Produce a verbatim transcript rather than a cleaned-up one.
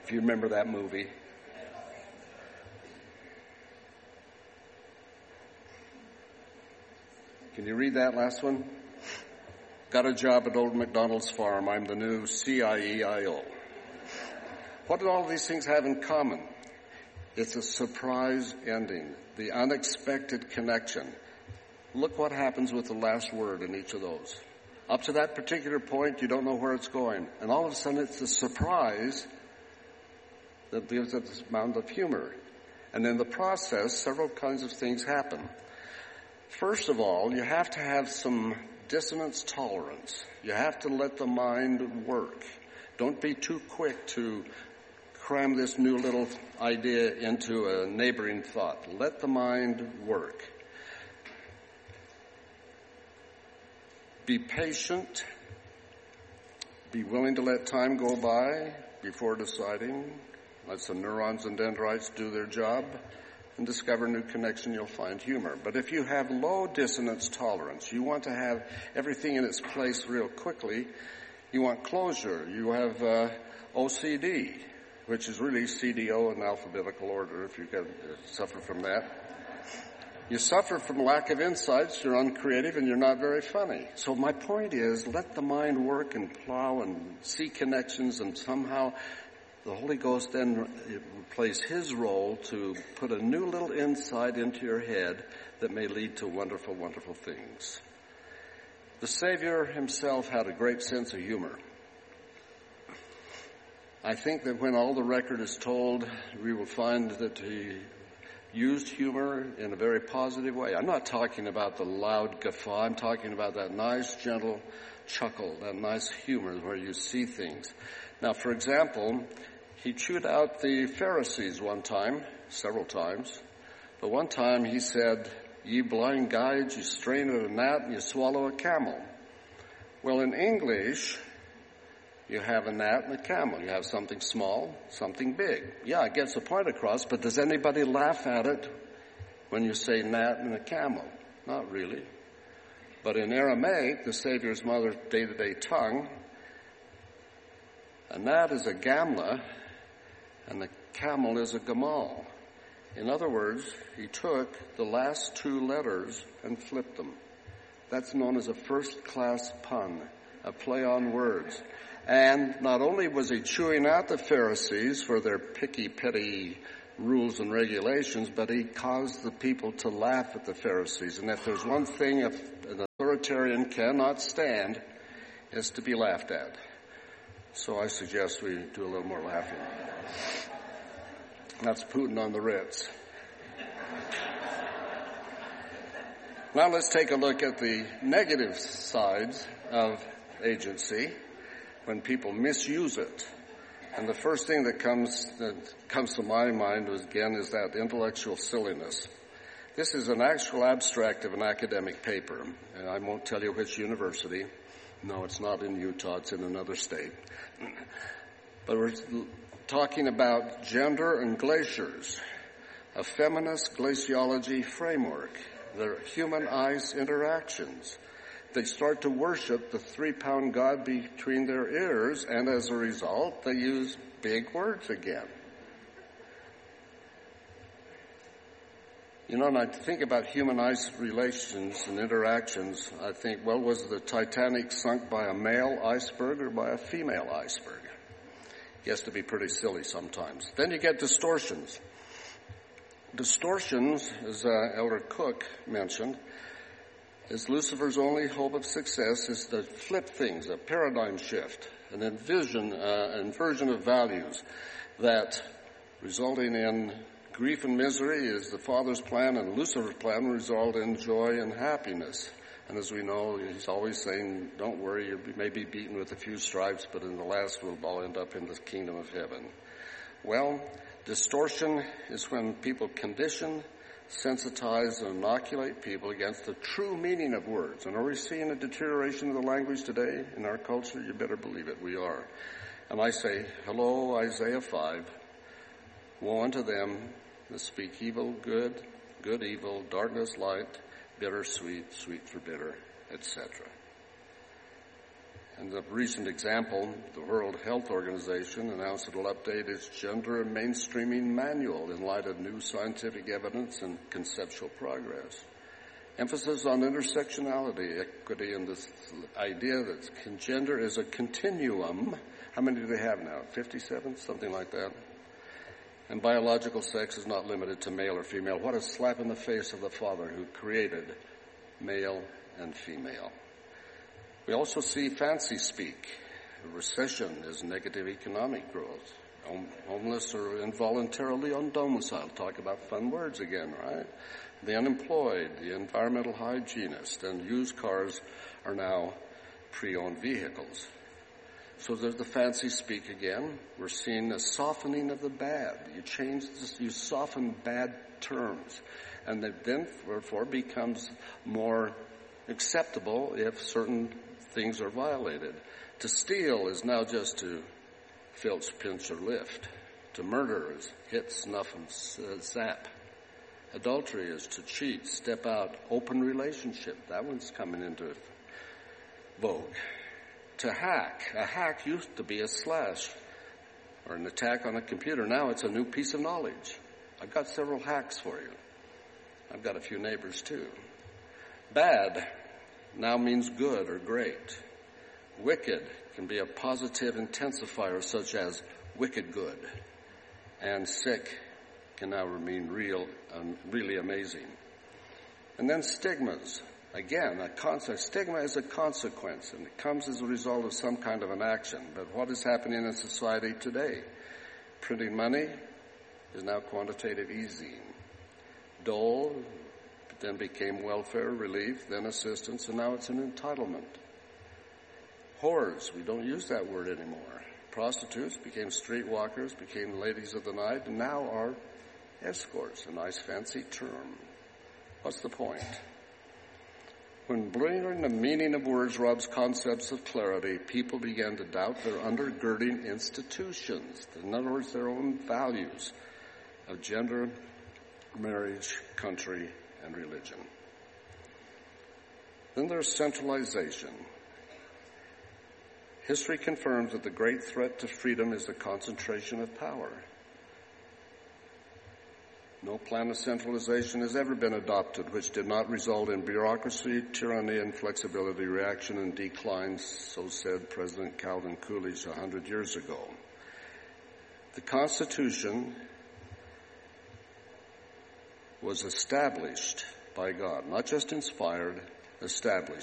if you remember that movie. Can you read that last one? Got a job at Old MacDonald's farm. I'm the new C I E I O. What do all of these things have in common? It's a surprise ending, the unexpected connection. Look what happens with the last word in each of those. Up to that particular point, you don't know where it's going. And all of a sudden, it's the surprise that gives it this amount of humor. And in the process, several kinds of things happen. First of all, you have to have some dissonance tolerance. You have to let the mind work. Don't be too quick to cram this new little idea into a neighboring thought. Let the mind work. Be patient. Be willing to let time go by before deciding. Let the neurons and dendrites do their job and discover new connection. You'll find humor. But if you have low dissonance tolerance, you want to have everything in its place real quickly, you want closure. You have uh, O C D, which is really C D O in alphabetical order, if you can suffer from that. You suffer from lack of insights, you're uncreative, and you're not very funny. So my point is, let the mind work and plow and see connections, and somehow the Holy Ghost then plays his role to put a new little insight into your head that may lead to wonderful, wonderful things. The Savior himself had a great sense of humor. I think that when all the record is told, we will find that he used humor in a very positive way. I'm not talking about the loud guffaw. I'm talking about that nice, gentle chuckle, that nice humor where you see things. Now, for example, he chewed out the Pharisees one time, several times. But one time he said, "Ye blind guides, you strain at a gnat and you swallow a camel." Well, in English, you have a gnat and a camel. You have something small, something big. Yeah, it gets the point across, but does anybody laugh at it when you say gnat and a camel? Not really. But in Aramaic, the Savior's mother's day-to-day tongue, a gnat is a gamla, and the camel is a gamal. In other words, he took the last two letters and flipped them. That's known as a first-class pun, a play on words. And not only was he chewing out the Pharisees for their picky, petty rules and regulations, but he caused the people to laugh at the Pharisees. And if there's one thing an authoritarian cannot stand, it's to be laughed at. So I suggest we do a little more laughing. That's Putin on the Ritz. Now let's take a look at the negative sides of agency when people misuse it. And the first thing that comes that comes to my mind was, again, is that intellectual silliness. This is an actual abstract of an academic paper, and I won't tell you which university. No, it's not in Utah, it's in another state. But we're talking about gender and glaciers, a feminist glaciology framework, the human-ice interactions. They start to worship the three-pound God between their ears, and as a result, they use big words again. You know, when I think about human-ice relations and interactions, I think, well, was the Titanic sunk by a male iceberg or by a female iceberg? It gets to be pretty silly sometimes. Then you get distortions. Distortions, as uh, Elder Cook mentioned, is Lucifer's only hope of success is to flip things, a paradigm shift, an inversion, uh, inversion of values that resulting in grief and misery is the Father's plan, and Lucifer's plan will result in joy and happiness. And as we know, he's always saying, don't worry, you may be beaten with a few stripes, but in the last we'll all end up in the kingdom of heaven. Well, distortion is when people condition, sensitize, and inoculate people against the true meaning of words. And are we seeing a deterioration of the language today in our culture? You better believe it, we are. And I say, hello, Isaiah five. Woe unto them that speak evil, good, good, evil, darkness, light, bitter, sweet, sweet for bitter, et cetera. And the recent example, the World Health Organization announced it will update its gender mainstreaming manual in light of new scientific evidence and conceptual progress. Emphasis on intersectionality, equity, and this idea that gender is a continuum. How many do they have now? fifty-seven? Something like that. And biological sex is not limited to male or female. What a slap in the face of the Father who created male and female. We also see fancy speak. A recession is negative economic growth. Homeless or involuntarily undomiciled. Talk about fun words again, right? The unemployed, the environmental hygienist, and used cars are now pre-owned vehicles. So there's the fancy speak again. We're seeing a softening of the bad. You change this, you soften bad terms. And that then, therefore, becomes more acceptable if certain things are violated. To steal is now just to filch, pinch, or lift. To murder is hit, snuff, and zap. Adultery is to cheat, step out, open relationship. That one's coming into vogue. To hack. A hack used to be a slash or an attack on a computer. Now it's a new piece of knowledge. I've got several hacks for you. I've got a few neighbors too. Bad now means good or great. Wicked can be a positive intensifier such as wicked good. And sick can now mean real and really amazing. And then stigmas. Again, a concept. Stigma is a consequence, and it comes as a result of some kind of an action. But what is happening in society today? Printing money is now quantitative easing. Dole then became welfare relief, then assistance, and now it's an entitlement. Whores, we don't use that word anymore. Prostitutes became streetwalkers, became ladies of the night, and now are escorts, a nice fancy term. What's the point? When blurring the meaning of words robs concepts of clarity, people began to doubt their undergirding institutions, in other words, their own values of gender, marriage, country, and religion. Then there's centralization. History confirms that the great threat to freedom is the concentration of power. No plan of centralization has ever been adopted which did not result in bureaucracy, tyranny, inflexibility, reaction, and decline, so said President Calvin Coolidge a hundred years ago. The Constitution was established by God, not just inspired, established.